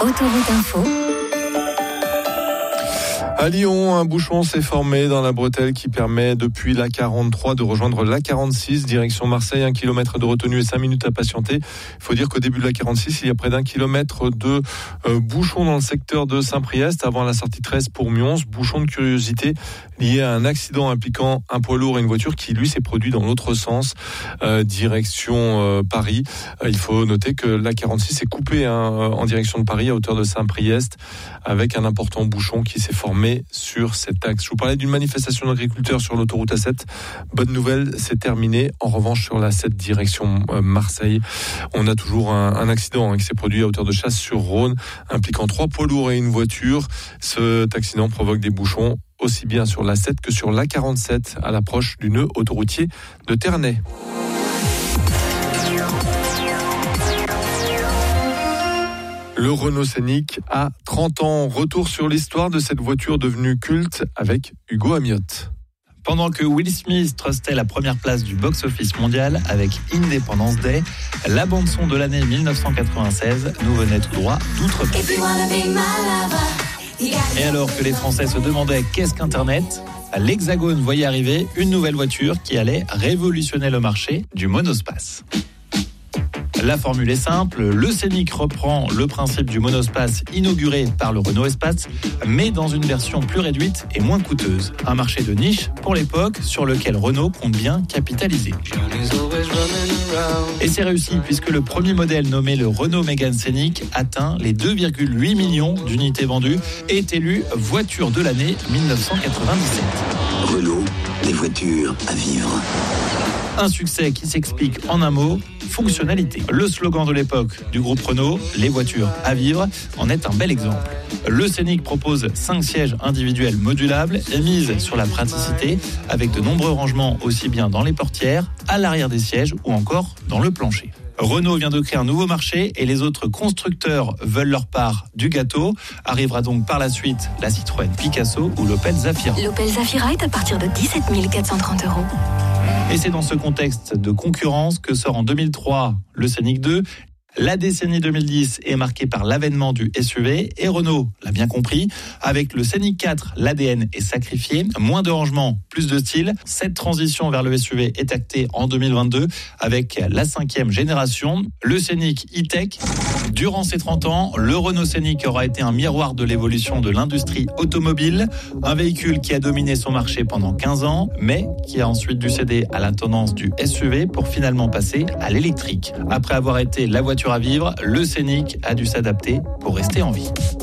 Autoroute Info. À Lyon, un bouchon s'est formé dans la bretelle qui permet depuis la 43 de rejoindre la 46, direction Marseille. 1 kilomètre de retenue et 5 minutes à patienter. Il faut dire qu'au début de la 46, il y a près d'1 kilomètre de bouchon dans le secteur de Saint-Priest avant la sortie 13 pour Mions. Bouchon de curiosité lié à un accident impliquant un poids lourd et une voiture qui, lui, s'est produit dans l'autre sens, direction Paris. Il faut noter que la 46 est coupée en direction de Paris à hauteur de Saint-Priest avec un important bouchon qui s'est formé sur cet axe. Je vous parlais d'une manifestation d'agriculteurs sur l'autoroute A7. Bonne nouvelle, c'est terminé. En revanche, sur la 7 direction Marseille, on a toujours un accident qui s'est produit à hauteur de Chasse-sur-Rhône, impliquant 3 poids lourds et une voiture. Cet accident provoque des bouchons aussi bien sur la 7 que sur la 47 à l'approche du nœud autoroutier de Ternay. Le Renault Scénic a 30 ans. Retour sur l'histoire de cette voiture devenue culte avec Hugo Amiotte. Pendant que Will Smith trustait la première place du box-office mondial avec Independence Day, la bande-son de l'année 1996 nous venait tout droit d'outre-mer. Et alors que les Français se demandaient qu'est-ce qu'Internet, l'Hexagone voyait arriver une nouvelle voiture qui allait révolutionner le marché du monospace. La formule est simple, le Scénic reprend le principe du monospace inauguré par le Renault Espace, mais dans une version plus réduite et moins coûteuse. Un marché de niche pour l'époque sur lequel Renault compte bien capitaliser. Et c'est réussi puisque le premier modèle nommé le Renault Mégane Scénic atteint les 2,8 millions d'unités vendues et est élu voiture de l'année 1997. Renault, les voitures à vivre. Un succès qui s'explique en un mot, fonctionnalité. Le slogan de l'époque du groupe Renault, les voitures à vivre, en est un bel exemple. Le Scénic propose 5 sièges individuels modulables et mise sur la praticité avec de nombreux rangements aussi bien dans les portières, à l'arrière des sièges ou encore dans le plancher. Renault vient de créer un nouveau marché et les autres constructeurs veulent leur part du gâteau. Arrivera donc par la suite la Citroën Picasso ou l'Opel Zafira. L'Opel Zafira est à partir de 17 430 €. Et c'est dans ce contexte de concurrence que sort en 2003 le Scénic 2. La décennie 2010 est marquée par l'avènement du SUV et Renault l'a bien compris. Avec le Scénic 4, l'ADN est sacrifié. Moins de rangement, plus de style. Cette transition vers le SUV est actée en 2022 avec la 5e génération, le Scénic E-Tech. Durant ces 30 ans, le Renault Scénic aura été un miroir de l'évolution de l'industrie automobile. Un véhicule qui a dominé son marché pendant 15 ans, mais qui a ensuite dû céder à la tendance du SUV pour finalement passer à l'électrique. Après avoir été la voiture à vivre, le Scénic a dû s'adapter pour rester en vie.